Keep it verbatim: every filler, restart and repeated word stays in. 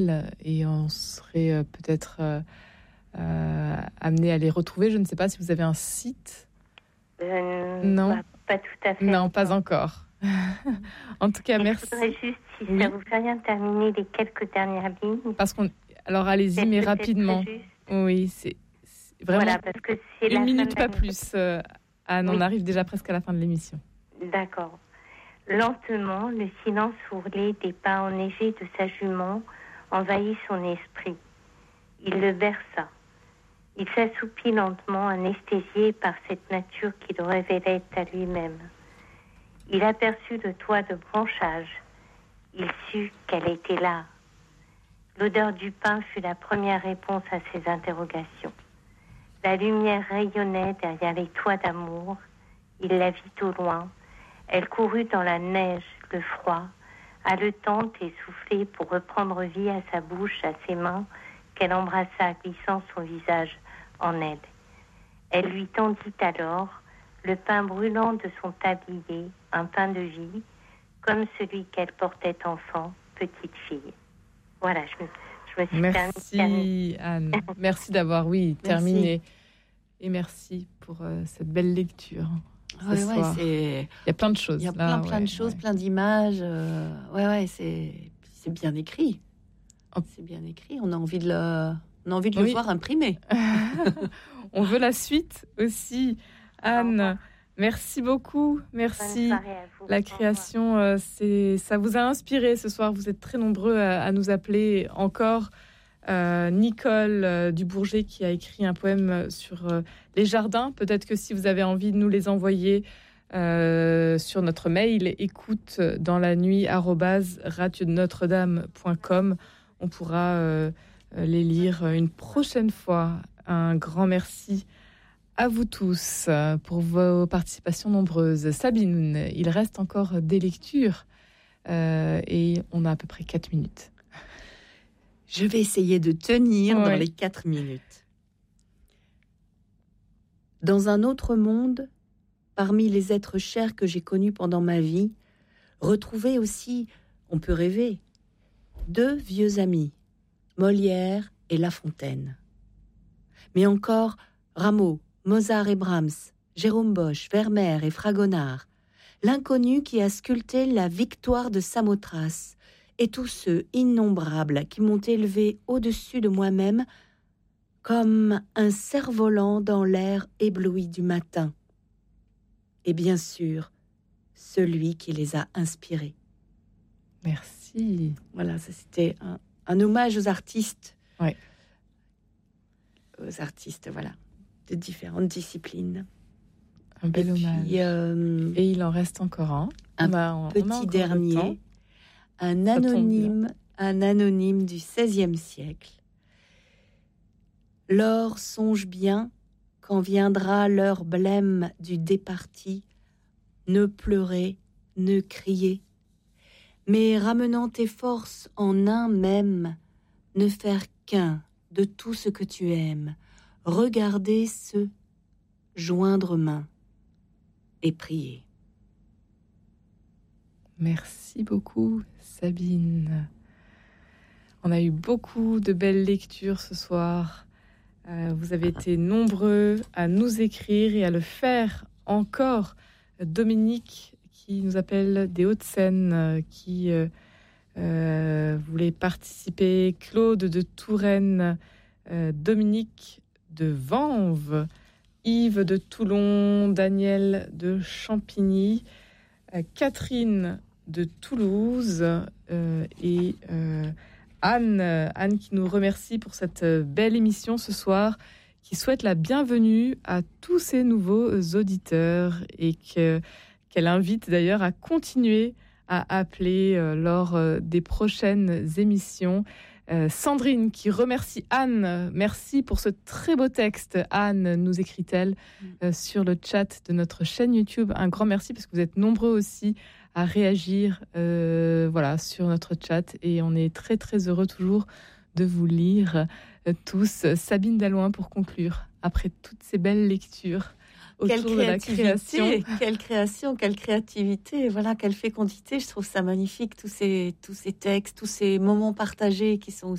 et on serait euh, peut-être euh, euh, amené à les retrouver. Je ne sais pas si vous avez un site. Euh, Non, bah, pas tout à fait. non, pas encore. En tout cas, Mais merci. Je voudrais juste, si oui. ça vous fait rien, terminer les quelques dernières lignes. Parce qu'on, alors allez-y, c'est mais rapidement. Oui, c'est, c'est vraiment. Voilà, parce que c'est une la minute, pas de plus. Euh, Anne, oui. On arrive déjà presque à la fin de l'émission. D'accord. Lentement, le silence ourlé des pas enneigés de sa jument envahit son esprit. Il le berça. Il s'assoupit lentement, anesthésié par cette nature qui le révélait à lui-même. Il aperçut le toit de branchage. Il sut qu'elle était là. L'odeur du pain fut la première réponse à ses interrogations. La lumière rayonnait derrière les toits d'amour. Il la vit au loin. Elle courut dans la neige, le froid, haletante et soufflée pour reprendre vie à sa bouche, à ses mains, qu'elle embrassa, glissant son visage en elle. Elle lui tendit alors le pain brûlant de son tablier, un pain de vie, comme celui qu'elle portait enfant, petite fille. Voilà, je me, je me suis merci terminée. Anne, merci d'avoir, oui, terminé. Et merci pour euh, cette belle lecture. Ouais, ouais, c'est... Il y a plein de choses. Il y a là, plein, plein ouais, de choses, ouais. plein d'images. Euh, ouais, ouais, c'est, c'est bien écrit. Oh. C'est bien écrit. On a envie de le, on a envie de oui. le voir imprimé. On veut la suite aussi. Anne, merci beaucoup. Merci. La création, euh, c'est, ça vous a inspiré ce soir. Vous êtes très nombreux à, à nous appeler encore. Euh, Nicole euh, Dubourget qui a écrit un poème sur euh, les jardins. Peut-être que si vous avez envie de nous les envoyer euh, sur notre mail écoute dans la nuit arobase radio de notre dame point com, on pourra euh, les lire une prochaine fois. Un grand merci à vous tous pour vos participations nombreuses. Sabine, il reste encore des lectures euh, et on a à peu près quatre minutes. Je vais essayer de tenir ouais. dans les quatre minutes. Dans un autre monde, parmi les êtres chers que j'ai connus pendant ma vie, retrouver aussi, on peut rêver, deux vieux amis, Molière et La Fontaine. Mais encore Rameau, Mozart et Brahms, Jérôme Bosch, Vermeer et Fragonard, l'inconnu qui a sculpté la victoire de Samothrace, et tous ceux innombrables qui m'ont élevé au-dessus de moi-même comme un cerf-volant dans l'air ébloui du matin. Et bien sûr, celui qui les a inspirés. Merci. Voilà, ça c'était un, un hommage aux artistes. Ouais. Aux artistes, voilà, de différentes disciplines. Un bel et hommage. Puis, euh, et il en reste encore un. Un on a, on, petit on a encore dernier. Un anonyme, un anonyme du seizième siècle. L'or songe bien, quand viendra l'heure blême du départi, ne pleurez, ne criez, mais ramenant tes forces en un même, ne faire qu'un de tout ce que tu aimes, regarder ce, joindre main et prier. Merci beaucoup, Sabine. On a eu beaucoup de belles lectures ce soir. Euh, vous avez été nombreux à nous écrire et à le faire encore. Dominique, qui nous appelle des Hauts-de-Seine, euh, qui euh, euh, voulait participer. Claude de Touraine, euh, Dominique de Vanves, Yves de Toulon, Daniel de Champigny, euh, Catherine de Toulouse euh, et euh, Anne, Anne qui nous remercie pour cette belle émission ce soir, qui souhaite la bienvenue à tous ces nouveaux auditeurs et que, qu'elle invite d'ailleurs à continuer à appeler euh, lors euh, des prochaines émissions. Euh, Sandrine qui remercie Anne, merci pour ce très beau texte. Anne, nous écrit-elle euh, sur le chat de notre chaîne YouTube. Un grand merci parce que vous êtes nombreux aussi à réagir euh, voilà, sur notre chat et on est très très heureux toujours de vous lire euh, tous. Sabine Dalloin pour conclure, après toutes ces belles lectures. autour de la création. Quelle création, quelle créativité, voilà, quelle fécondité. Je trouve ça magnifique, tous ces, tous ces textes, tous ces moments partagés qui sont